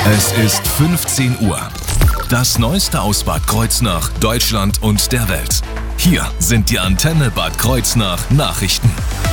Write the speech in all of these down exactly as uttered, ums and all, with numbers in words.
Es ist fünfzehn Uhr. Das Neueste aus Bad Kreuznach, Deutschland und der Welt. Hier sind die Antenne Bad Kreuznach Nachrichten.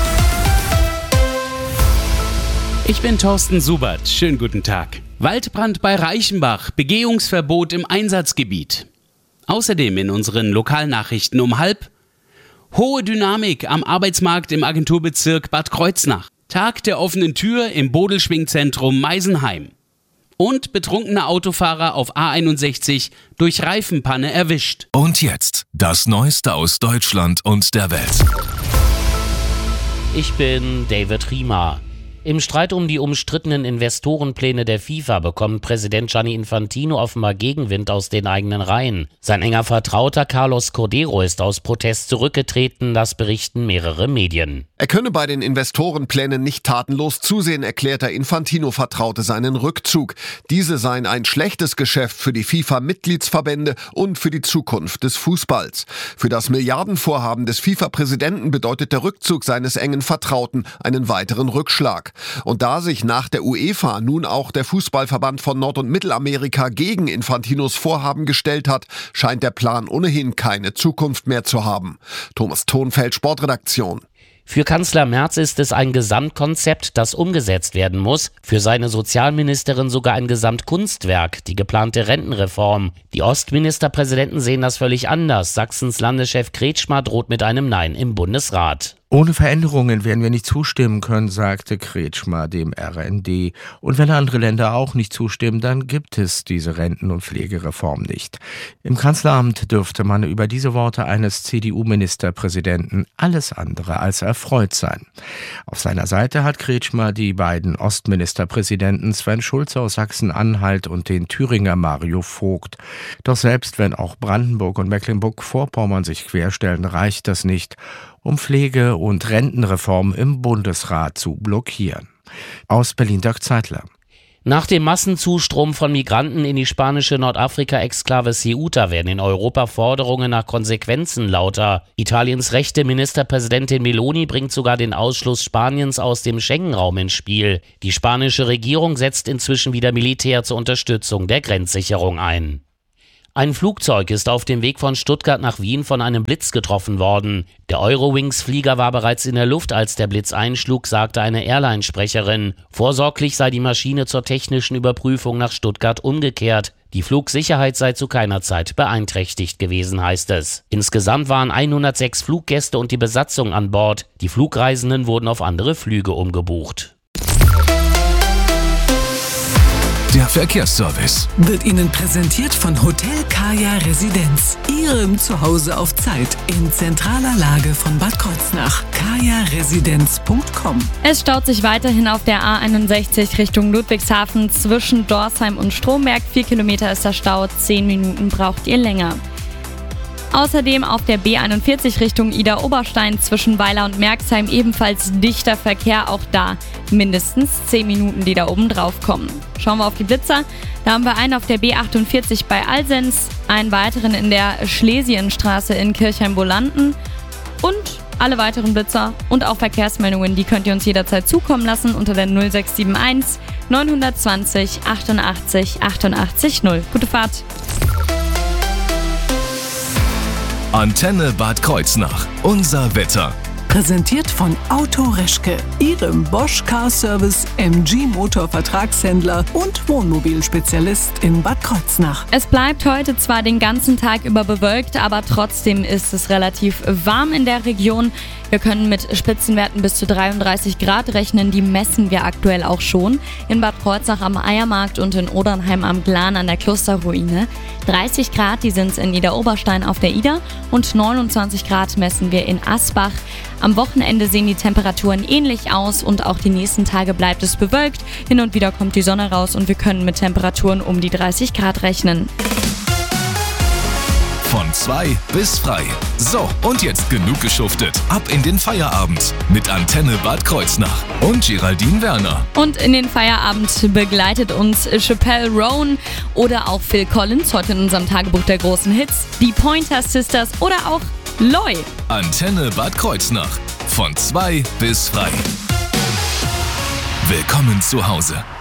Ich bin Thorsten Subert. Schönen guten Tag. Waldbrand bei Reichenbach, Begehungsverbot im Einsatzgebiet. Außerdem in unseren Lokalnachrichten um halb: hohe Dynamik am Arbeitsmarkt im Agenturbezirk Bad Kreuznach. Tag der offenen Tür im Bodelschwingzentrum Meisenheim. Und betrunkener Autofahrer auf A einundsechzig durch Reifenpanne erwischt. Und jetzt das Neueste aus Deutschland und der Welt. Ich bin David Riemer. Im Streit um die umstrittenen Investorenpläne der FIFA bekommt Präsident Gianni Infantino offenbar Gegenwind aus den eigenen Reihen. Sein enger Vertrauter Carlos Cordeiro ist aus Protest zurückgetreten, das berichten mehrere Medien. Er könne bei den Investorenplänen nicht tatenlos zusehen, erklärt der Infantino-Vertraute seinen Rückzug. Diese seien ein schlechtes Geschäft für die FIFA-Mitgliedsverbände und für die Zukunft des Fußballs. Für das Milliardenvorhaben des FIFA-Präsidenten bedeutet der Rückzug seines engen Vertrauten einen weiteren Rückschlag. Und da sich nach der UEFA nun auch der Fußballverband von Nord- und Mittelamerika gegen Infantinos Vorhaben gestellt hat, scheint der Plan ohnehin keine Zukunft mehr zu haben. Thomas Thonfeld, Sportredaktion. Für Kanzler Merz ist es ein Gesamtkonzept, das umgesetzt werden muss. Für seine Sozialministerin sogar ein Gesamtkunstwerk, die geplante Rentenreform. Die Ostministerpräsidenten sehen das völlig anders. Sachsens Landeschef Kretschmer droht mit einem Nein im Bundesrat. Ohne Veränderungen werden wir nicht zustimmen können, sagte Kretschmer dem R N D. Und wenn andere Länder auch nicht zustimmen, dann gibt es diese Renten- und Pflegereform nicht. Im Kanzleramt dürfte man über diese Worte eines C D U-Ministerpräsidenten alles andere als erfreut sein. Auf seiner Seite hat Kretschmer die beiden Ostministerpräsidenten Sven Schulze aus Sachsen-Anhalt und den Thüringer Mario Vogt. Doch selbst wenn auch Brandenburg und Mecklenburg-Vorpommern sich querstellen, reicht das nicht, um Pflege- und Rentenreform im Bundesrat zu blockieren. Aus Berlin Dirk Zeitler. Nach dem Massenzustrom von Migranten in die spanische Nordafrika-Exklave Ceuta werden in Europa Forderungen nach Konsequenzen lauter. Italiens rechte Ministerpräsidentin Meloni bringt sogar den Ausschluss Spaniens aus dem Schengen-Raum ins Spiel. Die spanische Regierung setzt inzwischen wieder Militär zur Unterstützung der Grenzsicherung ein. Ein Flugzeug ist auf dem Weg von Stuttgart nach Wien von einem Blitz getroffen worden. Der Eurowings-Flieger war bereits in der Luft, als der Blitz einschlug, sagte eine Airline-Sprecherin. Vorsorglich sei die Maschine zur technischen Überprüfung nach Stuttgart umgekehrt. Die Flugsicherheit sei zu keiner Zeit beeinträchtigt gewesen, heißt es. Insgesamt waren hundertsechs Fluggäste und die Besatzung an Bord. Die Flugreisenden wurden auf andere Flüge umgebucht. Der Verkehrsservice wird Ihnen präsentiert von Hotel Kaya Residenz. Ihrem Zuhause auf Zeit in zentraler Lage von Bad Kreuznach. kaya residenz punkt com. Es staut sich weiterhin auf der A einundsechzig Richtung Ludwigshafen zwischen Dorsheim und Stromberg. Vier Kilometer ist der Stau, zehn Minuten braucht ihr länger. Außerdem auf der B einundvierzig Richtung Idar-Oberstein zwischen Weiler und Merxheim ebenfalls dichter Verkehr, auch da mindestens zehn Minuten, die da oben drauf kommen. Schauen wir auf die Blitzer. Da haben wir einen auf der B achtundvierzig bei Alsens, einen weiteren in der Schlesienstraße in Kirchheim-Bolanden und alle weiteren Blitzer und auch Verkehrsmeldungen, die könnt ihr uns jederzeit zukommen lassen unter der null sechs sieben eins neun zwei null achtundachtzig achtundachtzig null. Gute Fahrt! Antenne Bad Kreuznach. Unser Wetter. Präsentiert von Auto Reschke, Ihrem Bosch Car Service M G Motor Vertragshändler und Wohnmobilspezialist in Bad Kreuznach. Es bleibt heute zwar den ganzen Tag über bewölkt, aber trotzdem ist es relativ warm in der Region. Wir können mit Spitzenwerten bis zu dreiunddreißig Grad rechnen, die messen wir aktuell auch schon. In Bad Kreuznach am Eiermarkt und in Odernheim am Glan an der Klosterruine. dreißig Grad, die sind es in Idar-Oberstein auf der Idar und neunundzwanzig Grad messen wir in Asbach. Am Wochenende sehen die Temperaturen ähnlich aus und auch die nächsten Tage bleibt es bewölkt. Hin und wieder kommt die Sonne raus und wir können mit Temperaturen um die dreißig Grad rechnen. Von zwei bis frei. So, und jetzt genug geschuftet. Ab in den Feierabend mit Antenne Bad Kreuznach und Geraldine Werner. Und in den Feierabend begleitet uns Chappelle Roan oder auch Phil Collins, heute in unserem Tagebuch der großen Hits, die Pointer Sisters oder auch Loy. Antenne Bad Kreuznach. Von zwei bis frei. Willkommen zu Hause.